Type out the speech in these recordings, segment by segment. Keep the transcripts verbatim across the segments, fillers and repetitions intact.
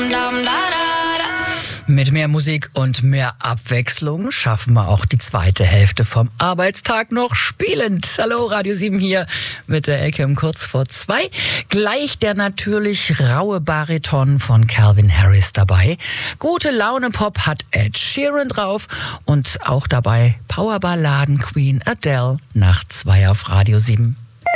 Mit mehr Musik und mehr Abwechslung schaffen wir auch die zweite Hälfte vom Arbeitstag noch spielend. Hallo, Radio sieben hier mit der Ecke um kurz vor zwei. Gleich der natürlich raue Bariton von Calvin Harris dabei. Gute Laune Pop hat Ed Sheeran drauf und auch dabei Powerballaden Queen Adele nach zwei auf Radio sieben.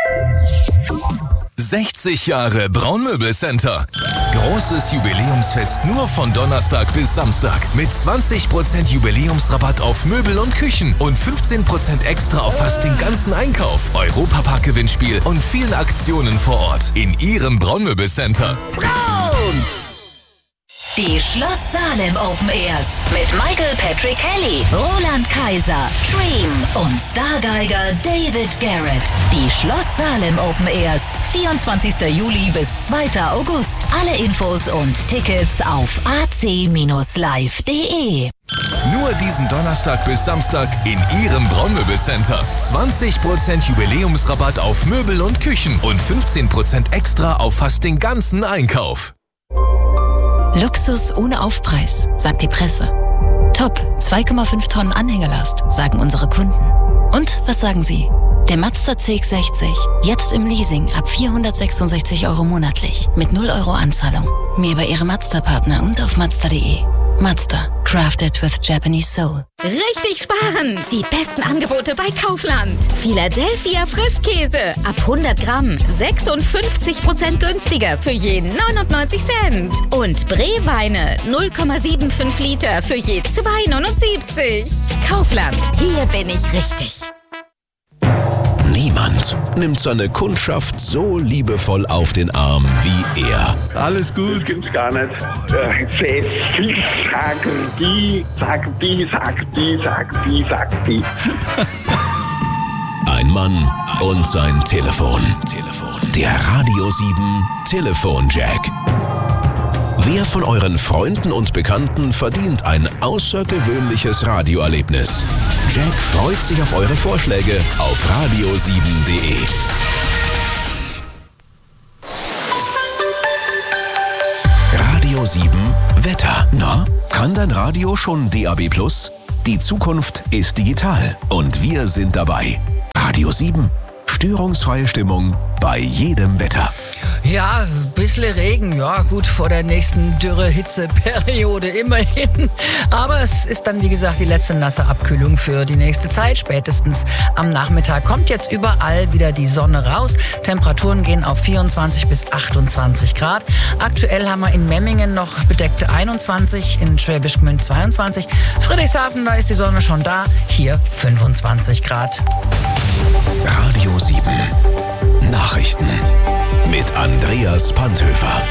sechzig Jahre Braunmöbelcenter. Großes Jubiläumsfest nur von Donnerstag bis Samstag. Mit zwanzig Prozent Jubiläumsrabatt auf Möbel und Küchen und fünfzehn Prozent extra auf fast den ganzen Einkauf. Europapark-Gewinnspiel und vielen Aktionen vor Ort. In Ihrem Braunmöbelcenter. Braun! Die Schloss Salem Open Airs mit Michael Patrick Kelly, Roland Kaiser, Dream und Stargeiger David Garrett. Die Schloss Salem Open Airs, vierundzwanzigster Juli bis zweiter August. Alle Infos und Tickets auf a c Bindestrich live punkt de. Nur diesen Donnerstag bis Samstag in Ihrem Braunmöbelcenter. zwanzig Prozent Jubiläumsrabatt auf Möbel und Küchen und fünfzehn Prozent extra auf fast den ganzen Einkauf. Luxus ohne Aufpreis, sagt die Presse. Top, zwei Komma fünf Tonnen Anhängerlast, sagen unsere Kunden. Und was sagen Sie? Der Mazda C X sechzig, jetzt im Leasing ab vierhundertsechsundsechzig Euro monatlich, mit null Euro Anzahlung. Mehr bei Ihrem Mazda-Partner und auf mazda punkt de. Mazda, crafted with Japanese soul. Richtig sparen! Die besten Angebote bei Kaufland. Philadelphia Frischkäse ab hundert Gramm sechsundfünfzig Prozent günstiger für je neunundneunzig Cent. Und Bree-Weine null Komma fünfundsiebzig Liter für je zwei neunundsiebzig. Kaufland, hier bin ich richtig. Niemand nimmt seine Kundschaft so liebevoll auf den Arm wie er. Alles gut. Das gibt's gar nicht. Äh, Cecil, sag die, sag die, sag die, sag die, sag die. Ein Mann und sein Telefon. Der Radio sieben Telefonjack. Wer von euren Freunden und Bekannten verdient ein außergewöhnliches Radioerlebnis? Jack freut sich auf eure Vorschläge auf radio sieben punkt de. Radio sieben Wetter. Na, kann dein Radio schon D A B plus? Die Zukunft ist digital und wir sind dabei. Radio sieben. Störungsfreie Stimmung bei jedem Wetter. Ja, ein bisschen Regen, ja gut, vor der nächsten Dürre-Hitze-Periode immerhin. Aber es ist dann, wie gesagt, die letzte nasse Abkühlung für die nächste Zeit. Spätestens am Nachmittag kommt jetzt überall wieder die Sonne raus. Temperaturen gehen auf vierundzwanzig bis achtundzwanzig Grad. Aktuell haben wir in Memmingen noch bedeckte einundzwanzig, in Schwäbisch Gmünd zweiundzwanzig. Friedrichshafen, da ist die Sonne schon da, hier fünfundzwanzig Grad. Radio sieben Nachrichten mit Andreas Panthöfer.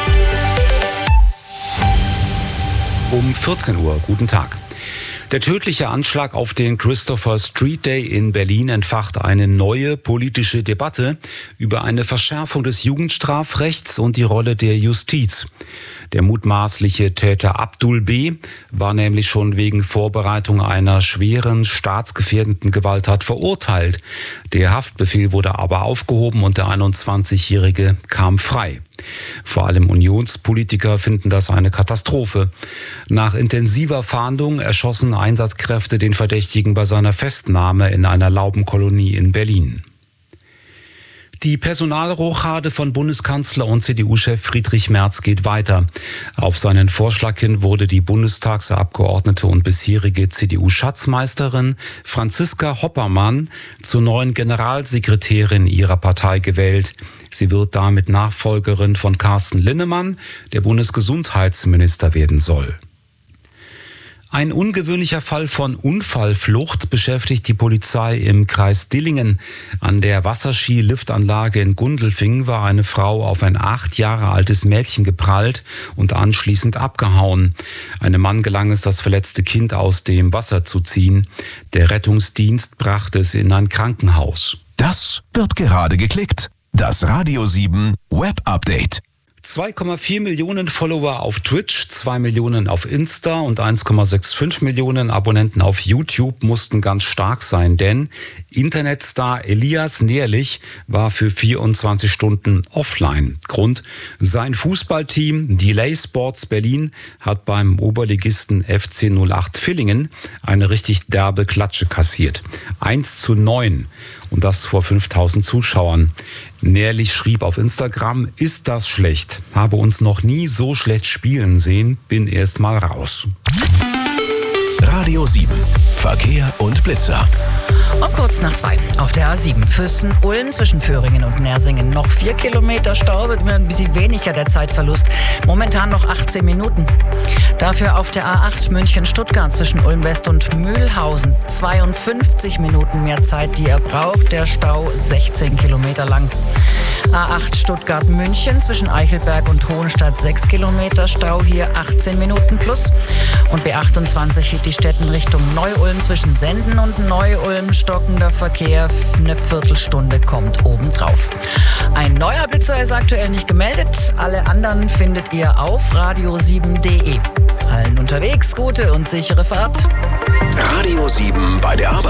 Um vierzehn Uhr, guten Tag. Der tödliche Anschlag auf den Christopher Street Day in Berlin entfacht eine neue politische Debatte über eine Verschärfung des Jugendstrafrechts und die Rolle der Justiz. Der mutmaßliche Täter Abdul B. war nämlich schon wegen Vorbereitung einer schweren, staatsgefährdenden Gewalttat verurteilt. Der Haftbefehl wurde aber aufgehoben und der einundzwanzigjährige kam frei. Vor allem Unionspolitiker finden das eine Katastrophe. Nach intensiver Fahndung erschossen Einsatzkräfte den Verdächtigen bei seiner Festnahme in einer Laubenkolonie in Berlin. Die Personalrochade von Bundeskanzler und C D U-Chef Friedrich Merz geht weiter. Auf seinen Vorschlag hin wurde die Bundestagsabgeordnete und bisherige C D U-Schatzmeisterin Franziska Hoppermann zur neuen Generalsekretärin ihrer Partei gewählt. Sie wird damit Nachfolgerin von Carsten Linnemann, der Bundesgesundheitsminister werden soll. Ein ungewöhnlicher Fall von Unfallflucht beschäftigt die Polizei im Kreis Dillingen. An der Wasserski-Liftanlage in Gundelfingen war eine Frau auf ein acht Jahre altes Mädchen geprallt und anschließend abgehauen. Einem Mann gelang es, das verletzte Kind aus dem Wasser zu ziehen. Der Rettungsdienst brachte es in ein Krankenhaus. Das wird gerade geklickt. Das Radio sieben Web Update. zwei Komma vier Millionen Follower auf Twitch, zwei Millionen auf Insta und eins Komma fünfundsechzig Millionen Abonnenten auf YouTube mussten ganz stark sein, denn Internetstar Elias Nährlich war für vierundzwanzig Stunden offline. Grund: sein Fußballteam Delay Sports Berlin hat beim Oberligisten F C null acht Villingen eine richtig derbe Klatsche kassiert. eins zu neun. Und das vor fünftausend Zuschauern. Nährlich schrieb auf Instagram: Ist das schlecht? Habe uns noch nie so schlecht spielen sehen, bin erst mal raus. Radio sieben. Verkehr und Blitzer. Um kurz nach zwei auf der A sieben Füssen-Ulm zwischen Föhringen und Nersingen noch vier Kilometer Stau, wird mir ein bisschen weniger der Zeitverlust. Momentan noch achtzehn Minuten. Dafür auf der A acht München-Stuttgart zwischen Ulm West und Mühlhausen zweiundfünfzig Minuten mehr Zeit, die ihr braucht. Der Stau sechzehn Kilometer lang. A acht Stuttgart-München zwischen Eichelberg und Hohenstadt sechs Kilometer Stau, hier achtzehn Minuten plus. Und B achtundzwanzig Hittistetten Richtung Neu-Ulm zwischen Senden und Neu-Ulm stockender Verkehr, eine Viertelstunde kommt obendrauf. Ein neuer Blitzer ist aktuell nicht gemeldet. Alle anderen findet ihr auf radio sieben punkt de. Allen unterwegs gute und sichere Fahrt. Radio sieben bei der Arbeit.